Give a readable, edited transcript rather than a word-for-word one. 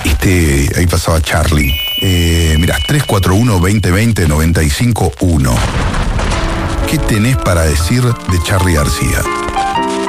Ahí pasaba Charlie. Mirá, 341-2020-951. ¿Qué tenés para decir de Charly García?